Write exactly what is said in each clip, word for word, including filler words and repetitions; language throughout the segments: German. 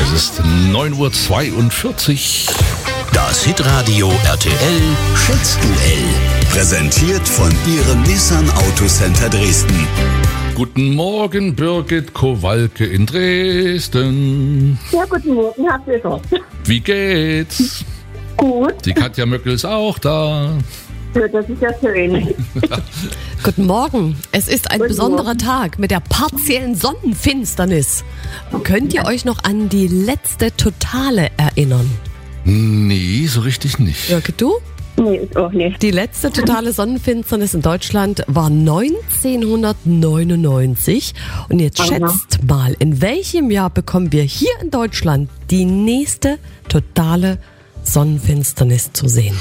Es ist neun Uhr zweiundvierzig. Das Hitradio R T L Schätzduell. Präsentiert von Ihrem Nissan Autocenter Dresden. Guten Morgen, Birgit Kowalke in Dresden. Ja, guten Morgen, Herr Fischer. Wie geht's? Gut. Die Katja Möckel ist auch da. Ja, das ist ja schön. Guten Morgen. Es ist ein Guten besonderer Morgen. Tag mit der partiellen Sonnenfinsternis. Könnt ihr euch noch an die letzte Totale erinnern? Nee, so richtig nicht. Jörg, du? Nee, ist auch nicht. Die letzte totale Sonnenfinsternis in Deutschland war neunzehnhundertneunundneunzig. Und jetzt Aha. schätzt mal, in welchem Jahr bekommen wir hier in Deutschland die nächste totale Sonnenfinsternis zu sehen?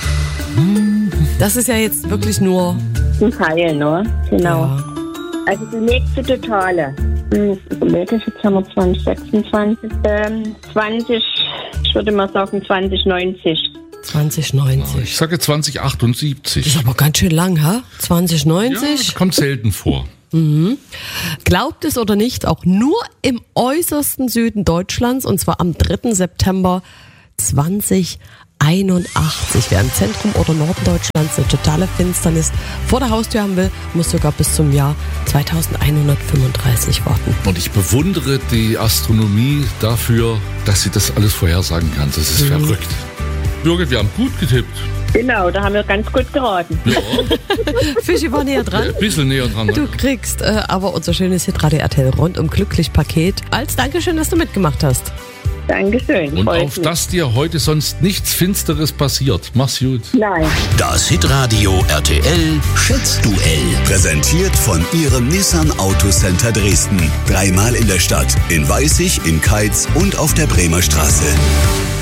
Das ist ja jetzt wirklich nur... Ein Teil, ne? Genau. Ja. Also die nächste Totale. Hm, Jetzt überlege ich, jetzt haben wir zwanzig sechsundzwanzig. Ähm, zwanzig, ich würde mal sagen zwanzig neunzig. zwanzig neunzig. Ich sage zwanzig Das achtundsiebzig. ist aber ganz schön lang, ha? zwanzig Ja, neunzig. das kommt selten vor. Glaubt es oder nicht, auch nur im äußersten Süden Deutschlands, und zwar am dritten September zweitausendeinundachtzig. Wer im Zentrum oder Norden Deutschlands eine totale Finsternis vor der Haustür haben will, muss sogar bis zum Jahr zweitausendeinhundertfünfunddreißig warten. Und ich bewundere die Astronomie dafür, dass sie das alles vorhersagen kann. Das ist verrückt. Birgit, wir haben gut getippt. Genau, da haben wir ganz gut geraten. Ja, Fischi war näher dran. ein bisschen näher dran. Du kriegst äh, aber unser schönes Hitradio R T L rundum glücklich Paket als Dankeschön, dass du mitgemacht hast. Dankeschön. Und freut auf mich. dass dir heute sonst nichts Finsteres passiert. Mach's gut. Nein. Das Hitradio R T L Schätzduell. Präsentiert von Ihrem Nissan Autocenter Dresden. Dreimal in der Stadt, in Weißig, in Keitz und auf der Bremer Straße.